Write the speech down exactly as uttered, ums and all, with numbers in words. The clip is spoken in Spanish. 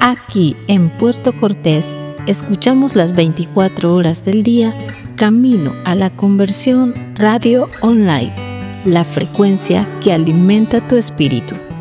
Aquí en Puerto Cortés, escuchamos las veinticuatro horas del día, Camino a la Conversión Radio Online, la frecuencia que alimenta tu espíritu.